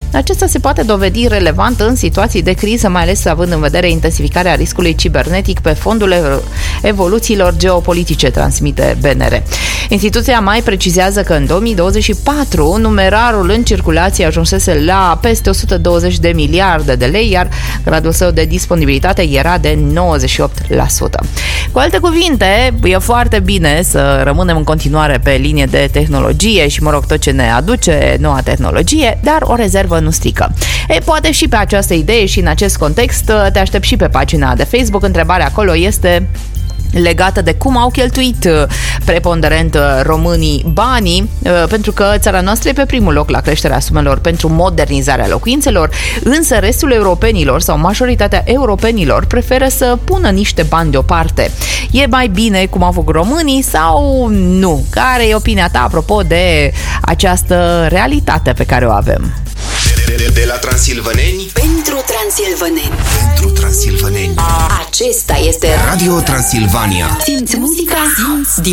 acesta se poate dovedi relevant în situații de criză, mai ales având în vedere intensificarea riscului cibernetic pe fondul evoluțiilor geopolitice, transmite BNR. Instituția mai precizează că în 2024 numerarul în circulație ajunsese la peste 120 de miliarde de lei, iar gradul său de disponibilitate era de 98%. Cu alte cuvinte, e foarte bine să rămânem în continuare pe linie de tehnologie și, tot ce ne aduce noua tehnologie, dar o rezervă nu strică. Poate și pe această idee și în acest context te aștept și pe pagina de Facebook. Întrebarea acolo este legată de cum au cheltuit preponderent românii banii, pentru că țara noastră e pe primul loc la creșterea sumelor pentru modernizarea locuințelor, însă restul europenilor sau majoritatea europenilor preferă să pună niște bani deoparte. E mai bine cum au făcut românii sau nu? Care e opinia ta apropo de această realitate pe care o avem? De la transilvaneni pentru transilvaneni. Pentru transilvaneni. Acesta este Radio Transilvania. Simți muzica, simți